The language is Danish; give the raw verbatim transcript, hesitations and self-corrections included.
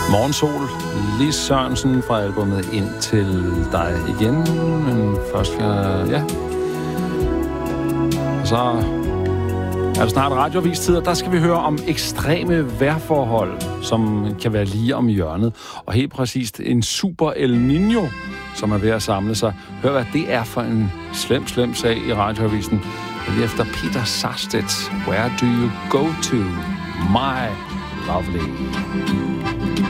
Morgensol, Lis Sørensen fra albumet Ind til dig igen. Men først skal ja. Og så er det snart radioavis-tid, og der skal vi høre om ekstreme vejrforhold, som kan være lige om hjørnet. Og helt præcist en super El Niño, som er ved at samle sig. Hør, hvad det er for en slem, slem sag i radioavisen. Lige efter Peter Sarstedt. Where do you go to, my lovely?